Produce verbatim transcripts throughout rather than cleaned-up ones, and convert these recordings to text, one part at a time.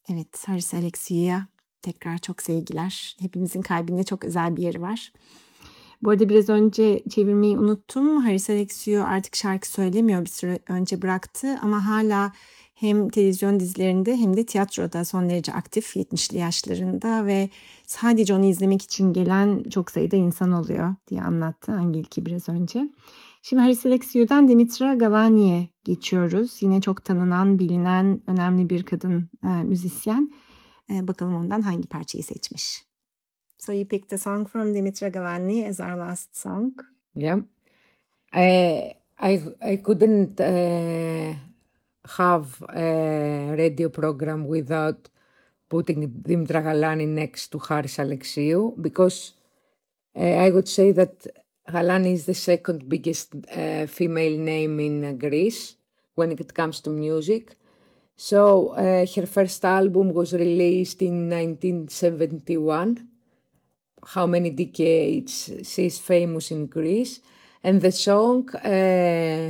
Evet, Haris Alexiou'ya tekrar çok sevgiler. Hepimizin kalbinde çok özel bir yeri var. Bu arada biraz önce çevirmeyi unuttum. Haris Alexiou artık şarkı söylemiyor, bir süre önce bıraktı ama hala hem televizyon dizilerinde hem de tiyatroda son derece aktif, yetmişli yaşlarında ve sadece onu izlemek için gelen çok sayıda insan oluyor diye anlattı Angeliki biraz önce. Şimdi Haris Alexiou'dan Dimitra Gavani'ye geçiyoruz. Yine çok tanınan, bilinen, önemli bir kadın e, müzisyen. E, bakalım ondan hangi parçayı seçmiş. So you picked a song from Dimitra Gavani as our last song. Yeah. Uh, I I couldn't uh, have a radio program without putting Dimitra Galani next to Haris Alexiou because uh, I would say that Galani is the second biggest uh, female name in uh, Greece when it comes to music. So uh, her first album was released in nineteen seventy-one. How many decades she's famous in Greece. And the song uh,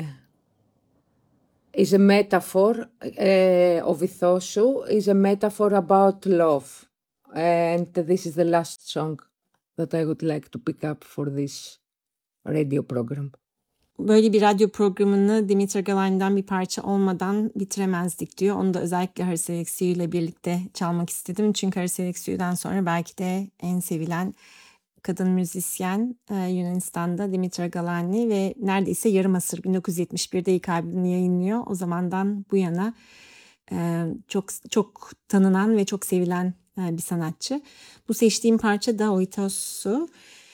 is a metaphor uh, of Ithosou, is a metaphor about love. And this is the last song that I would like to pick up for this radio program. Böyle bir radyo programını Dimitra Gavani'den bir parça olmadan bitiremezdik diyor. Onu da özellikle Haris Alexiou ile birlikte çalmak istedim. Çünkü Haris Alexiou'dan sonra belki de en sevilen kadın müzisyen e, Yunanistan'da Dimitra Galani ve neredeyse yarım asır bin dokuz yüz yetmiş birde ilk albümünü yayınlıyor. O zamandan bu yana e, çok çok tanınan ve çok sevilen e, bir sanatçı. Bu seçtiğim parça da Oitossu.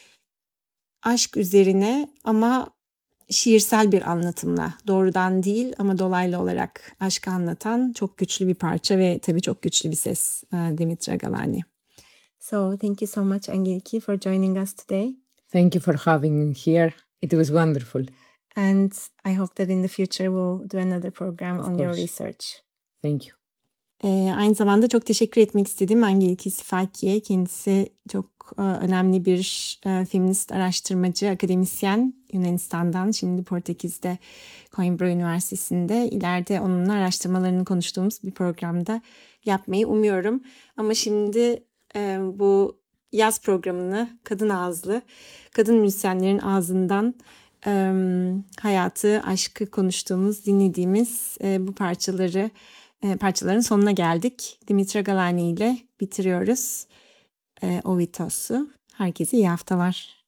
Aşk üzerine ama şiirsel bir anlatımla, doğrudan değil ama dolaylı olarak aşkı anlatan çok güçlü bir parça ve tabii çok güçlü bir ses Dimitra Galani. So thank you so much Angeliki for joining us today. Thank you for having me here. It was wonderful. And I hope that in the future we'll do another program Of on course. your research. Thank you. Ee, aynı zamanda çok teşekkür etmek istedim Angeliki Sifaki'ye. Kendisi çok e, önemli bir e, feminist araştırmacı, akademisyen Yunanistan'dan. Şimdi Portekiz'de Coimbra Üniversitesi'nde. İleride onunla araştırmalarını konuştuğumuz bir programda yapmayı umuyorum. Ama şimdi e, bu yaz programını kadın ağızlı, kadın müzisyenlerin ağzından e, hayatı, aşkı konuştuğumuz, dinlediğimiz e, bu parçaları parçaların sonuna geldik. Dimitra Galani ile bitiriyoruz. Oitossu. Herkese iyi haftalar.